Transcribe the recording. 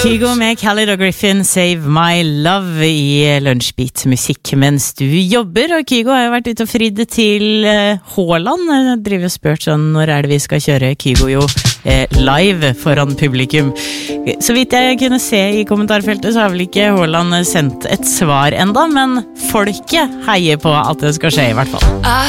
Kygo med Khalid og Griffin, Save My Love i Lunsjbeat musikk mens du jobber. Og Kygo har jo vært ute og fridd til Haaland. Jeg driver og spurt sånn, når er det vi skal kjøre Kygo jo live foran publikum? Så vidt jeg kunne se i kommentarfeltet så har vel ikke Haaland sendt et svar enda, men folket heier på at det skal skje i hvert fall.